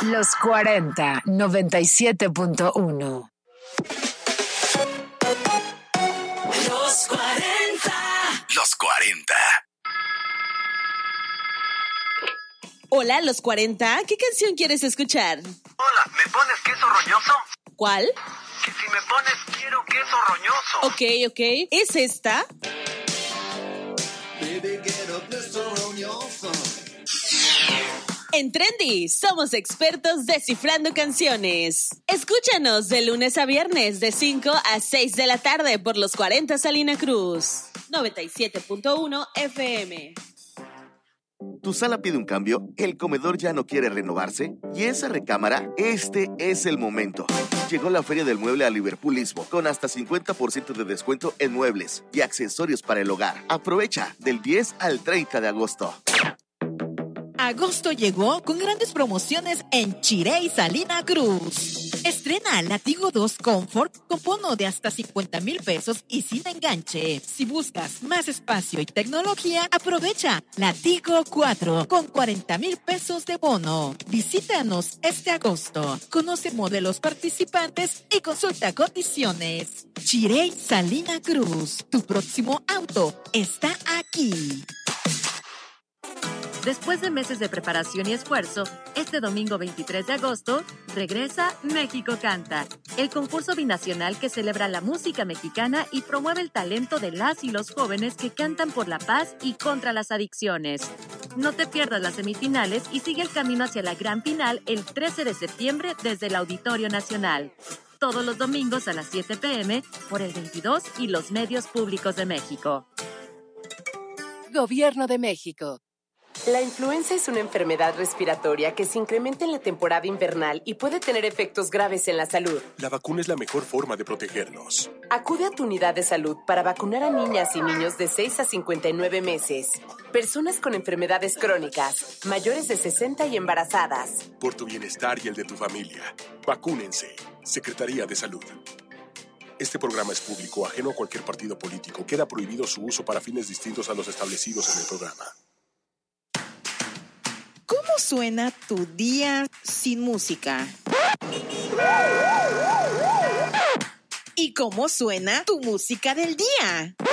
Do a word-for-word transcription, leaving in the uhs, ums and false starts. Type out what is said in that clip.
Los cuarenta, noventa y siete punto uno. Los cuarenta. Los cuarenta. Hola, Los cuarenta. ¿Qué canción quieres escuchar? Hola, ¿me pones queso roñoso? ¿Cuál? Que si me pones quiero queso roñoso. Ok, ok. ¿Es esta? Baby, quiero queso roñoso. En Trendy, somos expertos descifrando canciones. Escúchanos de lunes a viernes de cinco a seis de la tarde por Los cuarenta Salina Cruz. noventa y siete punto uno F M. ¿Tu sala pide un cambio? ¿El comedor ya no quiere renovarse? ¿Y esa recámara? Este es el momento. Llegó la Feria del Mueble a Liverpoolismo con hasta cincuenta por ciento de descuento en muebles y accesorios para el hogar. Aprovecha del diez al treinta de agosto. Agosto llegó con grandes promociones en Chirey Salina Cruz. Estrena Latigo dos Comfort con bono de hasta cincuenta mil pesos y sin enganche. Si buscas más espacio y tecnología, aprovecha Latigo cuatro con cuarenta mil pesos de bono. Visítanos este agosto. Conoce modelos participantes y consulta condiciones. Chirey Salina Cruz. Tu próximo auto está aquí. Después de meses de preparación y esfuerzo, este domingo veintitrés de agosto, regresa México Canta, el concurso binacional que celebra la música mexicana y promueve el talento de las y los jóvenes que cantan por la paz y contra las adicciones. No te pierdas las semifinales y sigue el camino hacia la gran final el trece de septiembre desde el Auditorio Nacional. Todos los domingos a las siete pe eme por el veintidós y los medios públicos de México. Gobierno de México. La influenza es una enfermedad respiratoria que se incrementa en la temporada invernal y puede tener efectos graves en la salud. La vacuna es la mejor forma de protegernos. Acude a tu unidad de salud para vacunar a niñas y niños de seis a cincuenta y nueve meses, personas con enfermedades crónicas, mayores de sesenta y embarazadas. Por tu bienestar y el de tu familia, vacúnense. Secretaría de Salud. Este programa es público, ajeno a cualquier partido político. Queda prohibido su uso para fines distintos a los establecidos en el programa. ¿Cómo suena tu día sin música? ¿Y cómo suena tu música del día?